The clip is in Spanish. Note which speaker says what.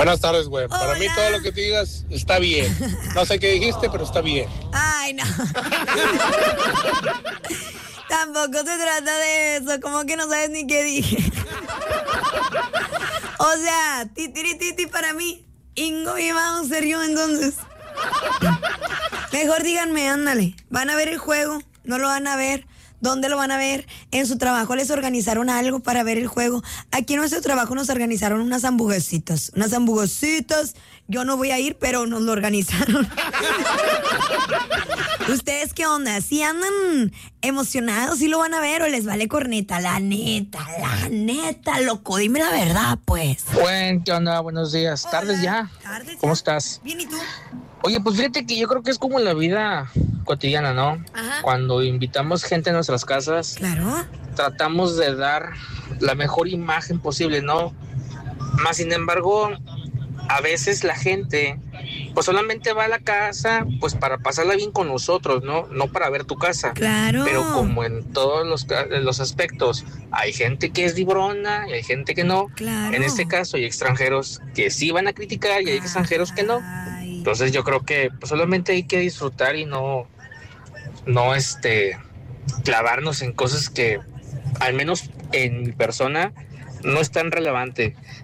Speaker 1: Buenas tardes, güey. Para mí
Speaker 2: Hola.
Speaker 1: todo lo que te digas está bien. No sé qué dijiste, pero está bien.
Speaker 2: Ay, no. Tampoco se trata de eso, como que no sabes ni qué dije. O sea, titi para mí. Ingo y vamos a ser yo entonces. Mejor díganme, ándale. ¿Van a ver el juego? ¿No lo van a ver? ¿Dónde lo van a ver? ¿En su trabajo les organizaron algo para ver el juego? Aquí en nuestro trabajo nos organizaron unas hamburguesitas. Unas hamburguesitas. Yo no voy a ir, pero nos lo organizaron. ¿Ustedes qué onda? ¿Sí andan emocionados? ¿Sí lo van a ver o les vale corneta? La neta, loco. Dime la verdad, pues.
Speaker 3: Buen, ¿qué onda? Buenos días.
Speaker 2: Hola.
Speaker 3: Tardes ya.
Speaker 2: ¿Tardes
Speaker 3: ¿Cómo
Speaker 2: ya?
Speaker 3: estás?
Speaker 2: Bien, ¿y tú?
Speaker 3: Oye, pues fíjate que yo creo que es como la vida cotidiana, ¿no?
Speaker 2: Ajá.
Speaker 3: Cuando invitamos gente a nuestras casas,
Speaker 2: Claro.
Speaker 3: tratamos de dar la mejor imagen posible, ¿no? Más sin embargo, a veces la gente pues solamente va a la casa pues para pasarla bien con nosotros, ¿no? No para ver tu casa.
Speaker 2: Claro.
Speaker 3: Pero como en todos los aspectos, hay gente que es vibrona y hay gente que no.
Speaker 2: Claro.
Speaker 3: En este caso hay extranjeros que sí van a criticar y hay extranjeros que no.
Speaker 2: Ay.
Speaker 3: Entonces yo creo que pues, solamente hay que disfrutar y no clavarnos en cosas que al menos en mi persona no es tan relevante.